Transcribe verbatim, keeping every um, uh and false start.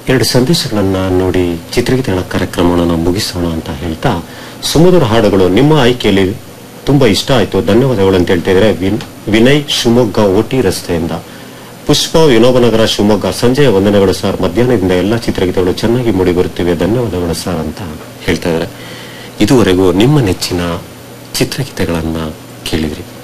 ಎರಡು ಸಂದೇಶಗಳನ್ನ ನೋಡಿ ಚಿತ್ರಗೀತೆಗಳ ಕಾರ್ಯಕ್ರಮವನ್ನು ನಾವು ಮುಗಿಸೋಣ ಅಂತ ಹೇಳ್ತಾ, ಸುಮಧುರ ಹಾಡುಗಳು ನಿಮ್ಮ ಆಯ್ಕೆಯಲ್ಲಿ ತುಂಬಾ ಇಷ್ಟ ಆಯ್ತು, ಧನ್ಯವಾದಗಳು ಅಂತ ಹೇಳ್ತಾ ಇದ್ರೆ ವಿನಯ್ ಶಿವಮೊಗ್ಗ ಓಟಿ ರಸ್ತೆಯಿಂದ. ಪುಷ್ಪ ವಿನೋಬನಗರ ಶಿವಮೊಗ್ಗ, ಸಂಜೆಯ ವಂದನೆಗಳು ಸರ್, ಮಧ್ಯಾಹ್ನದಿಂದ ಎಲ್ಲಾ ಚಿತ್ರಗೀತೆಗಳು ಚೆನ್ನಾಗಿ ಮೂಡಿ ಬರುತ್ತಿವೆ, ಧನ್ಯವಾದಗಳು ಸರ್ ಅಂತ ಹೇಳ್ತಾ ಇದ್ದಾರೆ. ಇದುವರೆಗೂ ನಿಮ್ಮ ನೆಚ್ಚಿನ ಚಿತ್ರಗೀತೆಗಳನ್ನ ಕೇಳಿದ್ರಿ.